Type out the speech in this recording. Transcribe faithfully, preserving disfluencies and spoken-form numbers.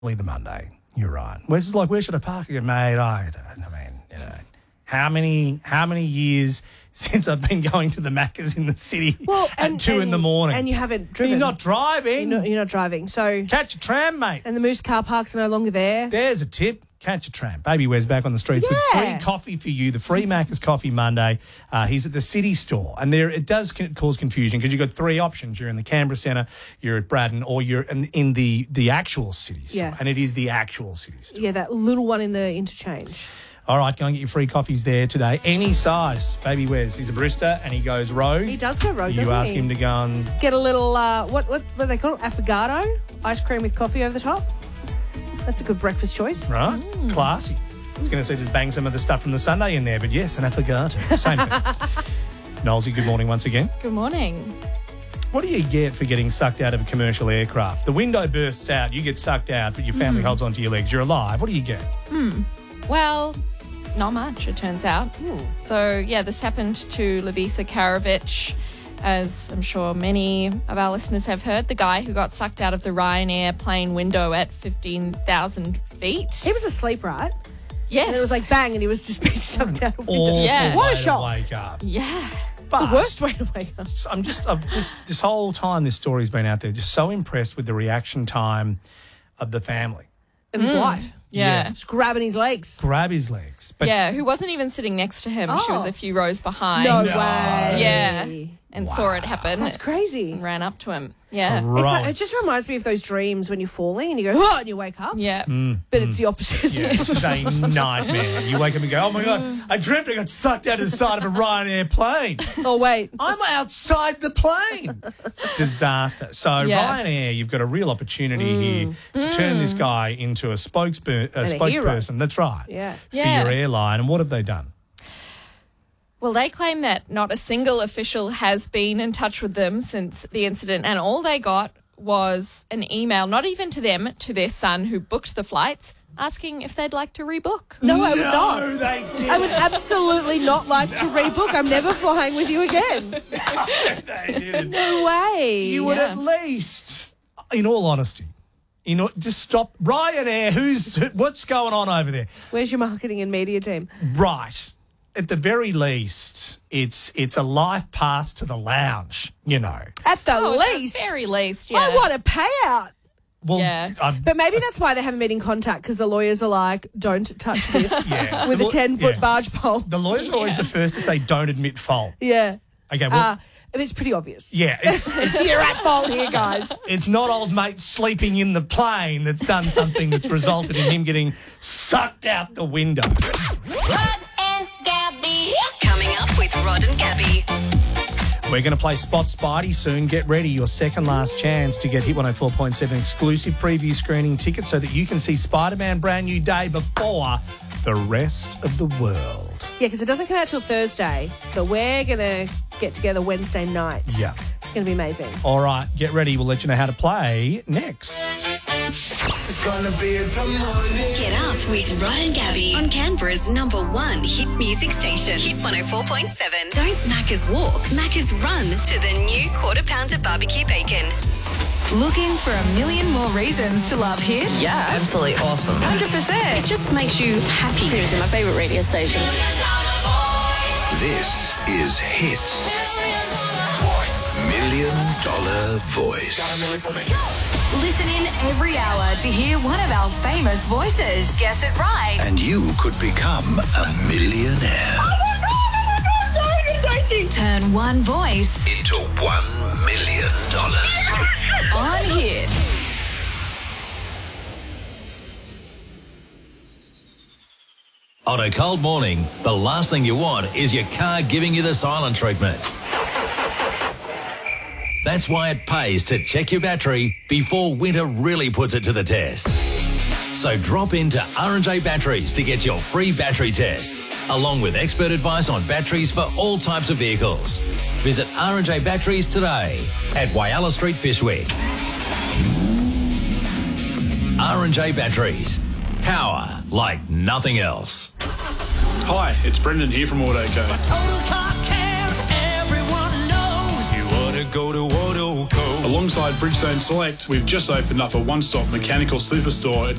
the Monday. You're right. Where's like, where should I park again, mate? I don't know, man. You know, how many how many years since I've been going to the Maccas in the city well, and, at two and, in the morning? And you haven't driven. You're not driving. You're not, you're not driving. So catch a tram, mate. And the Moose car parks are no longer there. There's a tip. Catch a tram. Baby Wear's back on the streets Yeah. with free coffee for you, the free Macca's Coffee Monday. Uh, he's at the City Store. And there it does c- cause confusion because you've got three options. You're in the Canberra Centre, you're at Braddon, or you're in, in the, the actual City Store. Yeah. And it is the actual City Store. Yeah, that little one in the interchange. All right, go and get your free coffees there today. Any size. Baby Wears. He's a barista and he goes rogue. He does go rogue, You doesn't ask he? him to go and... Get a little, uh, what, what, what do they call it? Affogato? Ice cream with coffee over the top? That's a good breakfast choice. Right? Mm. Classy. I was going to say just bang some of the stuff from the Sunday in there, but yes, an affogato. Same thing. Knowlesy, good morning once again. Good morning. What do you get for getting sucked out of a commercial aircraft? The window bursts out, you get sucked out, but your family mm. holds onto your legs. You're alive. What do you get? Hmm. Well, not much, it turns out. Ooh. So, yeah, this happened to Labisa Karavich. As I'm sure many of our listeners have heard, the guy who got sucked out of the Ryanair plane window at fifteen thousand feet. He was asleep, right? Yes. And it was like bang, and he was just being sucked out of the window. Awful Yeah. What a way shock. to wake up. Yeah. But The worst way to wake up. I'm just, I've just, this whole time this story's been out there, just so impressed with the reaction time of the family. Of his Mm. wife. Yeah. Just grabbing his legs. Grab his legs. But Yeah, who wasn't even sitting next to him. She was Oh. a few rows behind. No, No. way. Yeah. And saw it happen. That's crazy. And ran up to him. Yeah. It's Right. like, it just reminds me of those dreams when you're falling and you go, oh, and you wake up. Yeah. But it's the opposite. Yeah, it's just a nightmare. You wake up and go, oh my God, I dreamt I got sucked out of the side of a Ryanair plane. Oh, wait. I'm outside the plane. Disaster. So Yeah. Ryanair, you've got a real opportunity here to turn this guy into a, spokesper- a And a hero. spokesperson. That's right. Yeah. For Yeah. your airline. And what have they done? Well, they claim that not a single official has been in touch with them since the incident, and all they got was an email, not even to them, to their son who booked the flights, asking if they'd like to rebook. No, I would No, not. they didn't. I would absolutely not like to rebook. I'm never flying with you again. They didn't. No way. You would Yeah. at least, in all honesty, you know, just stop. Ryanair, who's, what's going on over there? Where's your marketing and media team? Right. At the very least, it's it's a life pass to the lounge, you know. At the Oh, least. at the very least, yeah. I want a payout. Well, Yeah. I've, But maybe that's why they haven't been in contact, because the lawyers are like, don't touch this Yeah. with The a law- ten-foot yeah. barge pole. the lawyers are always the first to say don't admit fault. Yeah. Okay, well, Uh, it's pretty obvious. yeah, it's, it's You're at fault here, guys. it's not old mate sleeping in the plane that's done something that's resulted in him getting sucked out the window. Rod and Gabby. Coming up with Rod and Gabby. We're going to play Spot Spidey soon. Get ready, your second last chance to get Hit one oh four point seven exclusive preview screening tickets so that you can see Spider-Man Brand New Day before the rest of the world. Yeah, because it doesn't come out till Thursday, but we're going to get together Wednesday night. Yeah. It's going to be amazing. All right, get ready. We'll let you know how to play next. It's gonna be in the morning. Get up with Rod and Gabby on Canberra's number one hit music station. Hit one oh four point seven. Don't Macca's walk, Macca's run to the new quarter pounder barbecue bacon. Looking for a million more reasons to love Hit? Yeah, absolutely awesome. one hundred percent. It just makes you happy. Seriously, my favourite radio station. This is Hits. Million Dollar Voice. Listen in every hour to hear one of our famous voices. Guess it right. And you could become a millionaire. Turn one voice Into one million dollars. on Hit. On a cold morning, the last thing you want is your car giving you the silent treatment. That's why it pays to check your battery before winter really puts it to the test. So drop into R and J Batteries to get your free battery test, along with expert advice on batteries for all types of vehicles. Visit R and J Batteries today at Whyalla Street, Fishwick. R and J Batteries. Power like nothing else. Hi, it's Brendan here from Autoco. Total Car Care, everyone knows. You ought to go to Autoco. A Alongside Bridgestone Select, we've just opened up a one-stop mechanical superstore at